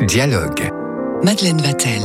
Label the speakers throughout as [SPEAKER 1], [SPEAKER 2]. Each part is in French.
[SPEAKER 1] Dialogue. Madeleine Vatel.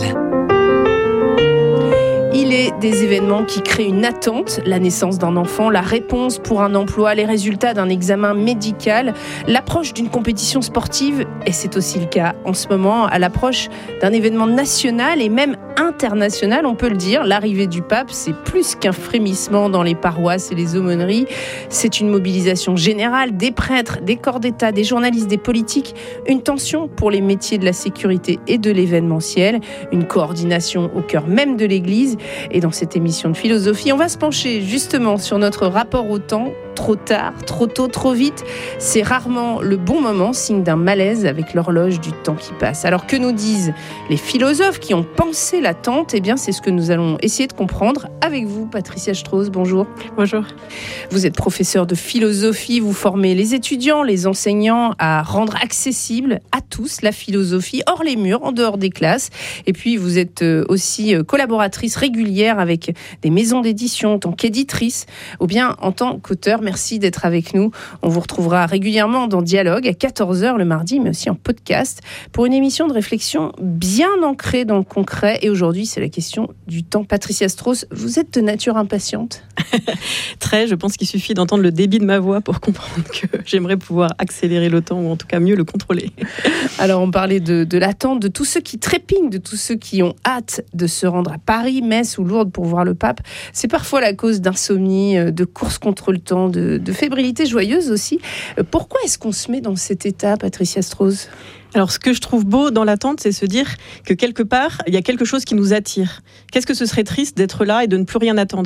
[SPEAKER 2] Il est des événements qui créent une attente, la naissance d'un enfant, la réponse pour un emploi, les résultats d'un examen médical, l'approche d'une compétition sportive, et c'est aussi le cas en ce moment, à l'approche d'un événement national et même international, on peut le dire. L'arrivée du pape, c'est plus qu'un frémissement dans les paroisses et les aumôneries, c'est une mobilisation générale des prêtres, des corps d'État, des journalistes, des politiques, une tension pour les métiers de la sécurité et de l'événementiel, une coordination au cœur même de l'Église. Et dans cette émission de philosophie, on va se pencher justement sur notre rapport au temps. Trop tard, trop tôt, trop vite, c'est rarement le bon moment, signe d'un malaise avec l'horloge du temps qui passe. Alors que nous disent les philosophes qui ont pensé l'attente ? Eh bien, c'est ce que nous allons essayer de comprendre avec vous, Patricia Strauss. Bonjour.
[SPEAKER 3] Bonjour.
[SPEAKER 2] Vous êtes professeure de philosophie, vous formez les étudiants, les enseignants à rendre accessible à tous la philosophie, hors les murs, en dehors des classes. Et puis, vous êtes aussi collaboratrice régulière avec des maisons d'édition en tant qu'éditrice ou bien en tant qu'auteur. Merci d'être avec nous. On vous retrouvera régulièrement dans Dialogue à 14h le mardi, mais aussi en podcast pour une émission de réflexion bien ancrée dans le concret. Et aujourd'hui, c'est la question du temps. Patricia Strauss, vous êtes de nature impatiente ?
[SPEAKER 3] Très, je pense qu'il suffit d'entendre le débit de ma voix pour comprendre que j'aimerais pouvoir accélérer le temps ou en tout cas mieux le contrôler.
[SPEAKER 2] Alors, on parlait de l'attente, de tous ceux qui trépignent, de tous ceux qui ont hâte de se rendre à Paris, Metz ou Lourdes pour voir le pape. C'est parfois la cause d'insomnie, de course contre le temps, de fébrilité joyeuse aussi. Pourquoi est-ce qu'on se met dans cet état, Patricia Strauss ?
[SPEAKER 3] Alors, ce que je trouve beau dans l'attente, c'est se dire que quelque part, il y a quelque chose qui nous attire. Qu'est-ce que ce serait triste d'être là et de ne plus rien attendre ?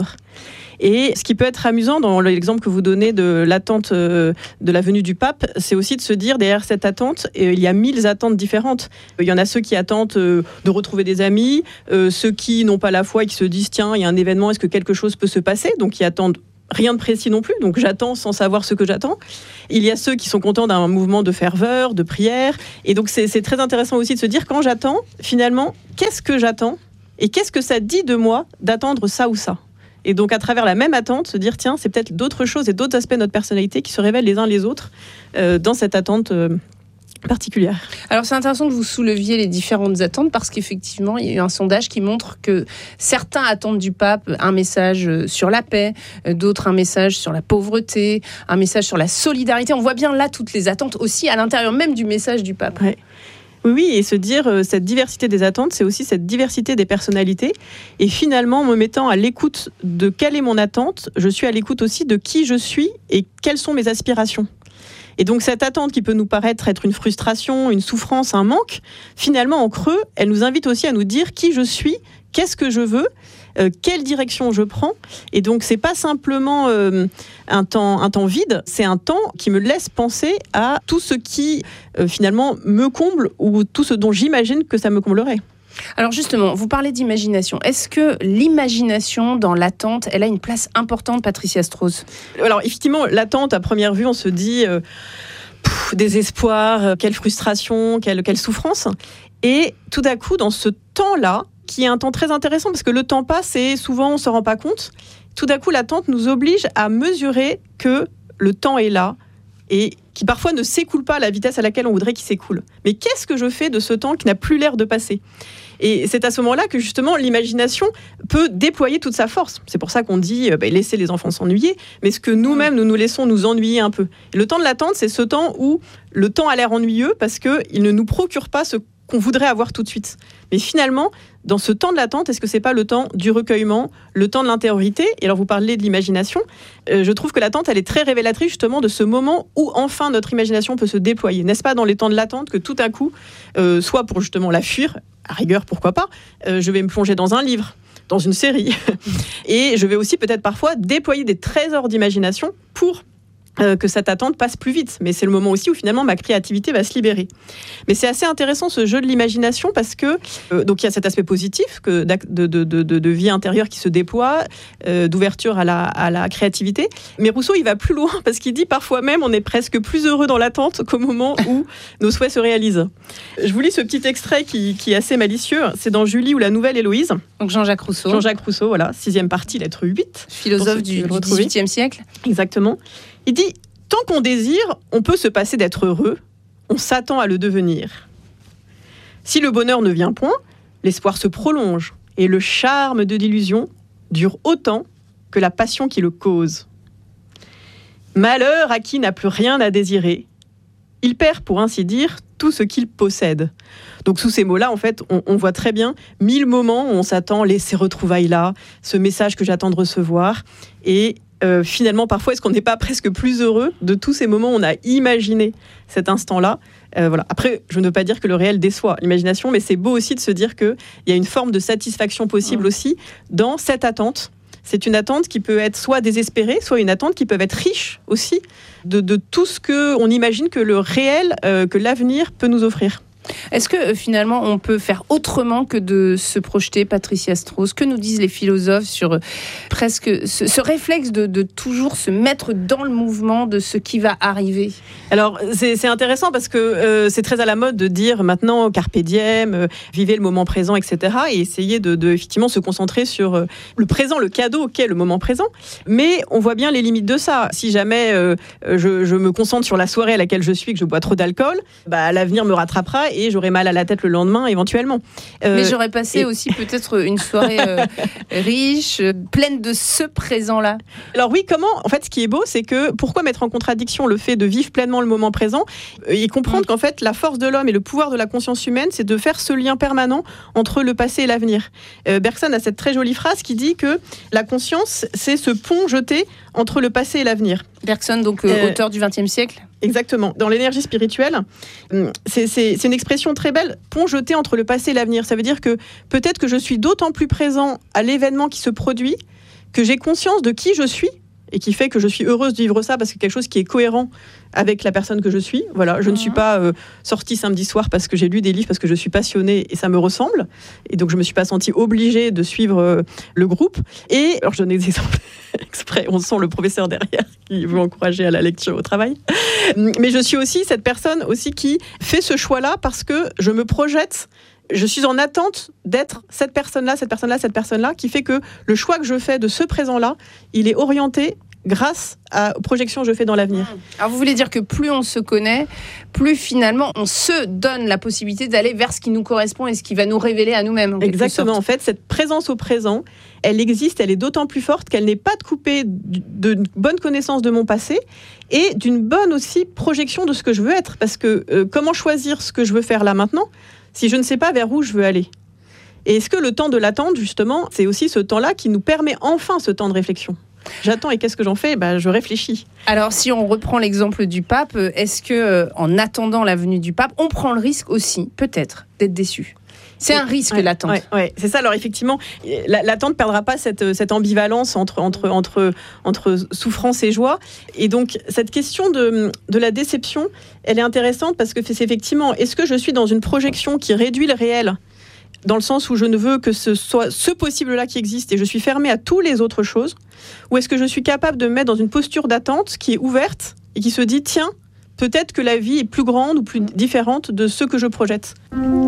[SPEAKER 3] Et ce qui peut être amusant dans l'exemple que vous donnez de l'attente de la venue du pape, c'est aussi de se dire derrière cette attente, il y a 1000 attentes différentes. Il y en a ceux qui attendent de retrouver des amis, ceux qui n'ont pas la foi et qui se disent tiens, il y a un événement, est-ce que quelque chose peut se passer ? Donc, ils attendent rien de précis non plus, donc j'attends sans savoir ce que j'attends. Il y a ceux qui sont contents d'un mouvement de ferveur, de prière, et donc c'est très intéressant aussi de se dire quand j'attends, finalement, qu'est-ce que j'attends et qu'est-ce que ça dit de moi d'attendre ça ou ça ? Et donc à travers la même attente, se dire tiens, c'est peut-être d'autres choses et d'autres aspects de notre personnalité qui se révèlent les uns les autres dans cette attente particulière.
[SPEAKER 2] Alors c'est intéressant que vous souleviez les différentes attentes parce qu'effectivement il y a eu un sondage qui montre que certains attendent du pape un message sur la paix, d'autres un message sur la pauvreté, un message sur la solidarité. On voit bien là toutes les attentes aussi à l'intérieur même du message du pape.
[SPEAKER 3] Ouais. Oui, et se dire cette diversité des attentes, c'est aussi cette diversité des personnalités. Et finalement, en me mettant à l'écoute de quelle est mon attente, je suis à l'écoute aussi de qui je suis et quelles sont mes aspirations. Et donc cette attente qui peut nous paraître être une frustration, une souffrance, un manque, finalement en creux, elle nous invite aussi à nous dire qui je suis, qu'est-ce que je veux, quelle direction je prends. Et donc c'est pas simplement un temps vide, c'est un temps qui me laisse penser à tout ce qui finalement me comble ou tout ce dont j'imagine que ça me comblerait.
[SPEAKER 2] Alors justement, vous parlez d'imagination. Est-ce que l'imagination dans l'attente, elle a une place importante, Patricia Strauss ?
[SPEAKER 3] Alors effectivement, l'attente, à première vue, on se dit désespoir, quelle frustration, quelle souffrance. Et tout à coup, dans ce temps-là, qui est un temps très intéressant, parce que le temps passe et souvent on ne se rend pas compte, tout à coup, l'attente nous oblige à mesurer que le temps est là et qui parfois ne s'écoule pas à la vitesse à laquelle on voudrait qu'il s'écoule. Mais qu'est-ce que je fais de ce temps qui n'a plus l'air de passer ? Et c'est à ce moment-là que justement l'imagination peut déployer toute sa force. C'est pour ça qu'on dit laissez les enfants s'ennuyer, mais ce que nous-mêmes nous laissons nous ennuyer un peu. Et le temps de l'attente, c'est ce temps où le temps a l'air ennuyeux parce qu'il ne nous procure pas ce qu'on voudrait avoir tout de suite. Mais finalement, dans ce temps de l'attente, est-ce que c'est pas le temps du recueillement, le temps de l'intériorité ? Et alors vous parlez de l'imagination, je trouve que l'attente, elle est très révélatrice justement de ce moment où enfin notre imagination peut se déployer. N'est-ce pas dans les temps de l'attente que tout à coup, soit pour justement la fuir, à rigueur pourquoi pas, je vais me plonger dans un livre, dans une série, et je vais aussi peut-être parfois déployer des trésors d'imagination pour que cette attente passe plus vite. Mais c'est le moment aussi où finalement ma créativité va se libérer. Mais c'est assez intéressant ce jeu de l'imagination parce que donc il y a cet aspect positif de vie intérieure qui se déploie, d'ouverture à la créativité. Mais Rousseau, il va plus loin parce qu'il dit parfois même on est presque plus heureux dans l'attente qu'au moment où nos souhaits se réalisent. Je vous lis ce petit extrait qui est assez malicieux. C'est dans Julie ou la Nouvelle Héloïse.
[SPEAKER 2] Donc Jean-Jacques Rousseau.
[SPEAKER 3] Jean-Jacques Rousseau, voilà, 6e partie, lettre 8.
[SPEAKER 2] Philosophe du XVIIIe siècle.
[SPEAKER 3] Exactement. Il dit « Tant qu'on désire, on peut se passer d'être heureux, on s'attend à le devenir. Si le bonheur ne vient point, l'espoir se prolonge et le charme de l'illusion dure autant que la passion qui le cause. Malheur à qui n'a plus rien à désirer. Il perd, pour ainsi dire, tout ce qu'il possède. Donc sous ces mots-là, en fait, on voit très bien 1000 moments où on s'attend, ces retrouvailles-là, ce message que j'attends de recevoir. Et finalement, parfois, est-ce qu'on n'est pas presque plus heureux de tous ces moments où on a imaginé cet instant-là ? Voilà. Après, je ne veux pas dire que le réel déçoit l'imagination, mais c'est beau aussi de se dire qu'il y a une forme de satisfaction possible aussi dans cette attente. C'est une attente qui peut être soit désespérée, soit une attente qui peut être riche aussi de tout ce qu'on imagine que le réel, que l'avenir peut nous offrir.
[SPEAKER 2] Est-ce que finalement on peut faire autrement que de se projeter, Patricia Strauss ? Que nous disent les philosophes sur presque ce réflexe de toujours se mettre dans le mouvement de ce qui va arriver ?
[SPEAKER 3] Alors c'est intéressant parce que c'est très à la mode de dire maintenant carpe diem, vivez le moment présent, etc. et essayer de effectivement se concentrer sur le présent, le cadeau qu'est le moment présent. Mais on voit bien les limites de ça. Si jamais je me concentre sur la soirée à laquelle je suis, que je bois trop d'alcool, l'avenir me rattrapera et j'aurai mal à la tête le lendemain éventuellement.
[SPEAKER 2] Mais j'aurais passé aussi peut-être une soirée riche, pleine de ce présent-là.
[SPEAKER 3] Alors oui, comment ? En fait, ce qui est beau, c'est que pourquoi mettre en contradiction le fait de vivre pleinement le moment présent et comprendre qu'en fait, la force de l'homme et le pouvoir de la conscience humaine, c'est de faire ce lien permanent entre le passé et l'avenir. Bergson a cette très jolie phrase qui dit que la conscience, c'est ce pont jeté entre le passé et l'avenir.
[SPEAKER 2] Bergson, donc auteur du XXe siècle ?
[SPEAKER 3] Exactement. Dans l'énergie spirituelle, c'est une expression très belle, pont jeté entre le passé et l'avenir. Ça veut dire que peut-être que je suis d'autant plus présent à l'événement qui se produit, que j'ai conscience de qui je suis, et qui fait que je suis heureuse de vivre ça parce que c'est quelque chose qui est cohérent avec la personne que je suis. Voilà, je ne suis pas sortie samedi soir parce que j'ai lu des livres, parce que je suis passionnée et ça me ressemble. Et donc, je ne me suis pas sentie obligée de suivre le groupe. Et alors, je donne des exemples exprès. On sent le professeur derrière qui veut encourager à la lecture au travail. Mais je suis aussi cette personne aussi qui fait ce choix-là parce que je me projette. Je suis en attente d'être cette personne-là, qui fait que le choix que je fais de ce présent-là, il est orienté grâce aux projections que je fais dans l'avenir.
[SPEAKER 2] Alors vous voulez dire que plus on se connaît, plus finalement on se donne la possibilité d'aller vers ce qui nous correspond et ce qui va nous révéler à nous-mêmes.
[SPEAKER 3] Exactement, en fait, cette présence au présent, elle existe, elle est d'autant plus forte qu'elle n'est pas coupée d'une bonne connaissance de mon passé et d'une bonne aussi projection de ce que je veux être. Parce que comment choisir ce que je veux faire là maintenant si je ne sais pas vers où je veux aller ? Et est-ce que le temps de l'attente, justement, c'est aussi ce temps-là qui nous permet enfin ce temps de réflexion ? J'attends et qu'est-ce que j'en fais ? Je réfléchis.
[SPEAKER 2] Alors, si on reprend l'exemple du pape, est-ce que, en attendant la venue du pape, on prend le risque aussi, peut-être, d'être déçu ? C'est un risque, l'attente.
[SPEAKER 3] Ouais, c'est ça. Alors effectivement, l'attente ne perdra pas cette ambivalence entre souffrance et joie. Et donc, cette question de la déception, elle est intéressante parce que c'est effectivement, est-ce que je suis dans une projection qui réduit le réel ? Dans le sens où je ne veux que ce soit ce possible-là qui existe et je suis fermée à toutes les autres choses, ou est-ce que je suis capable de me mettre dans une posture d'attente qui est ouverte et qui se dit, tiens, peut-être que la vie est plus grande ou plus différente de ce que je projette.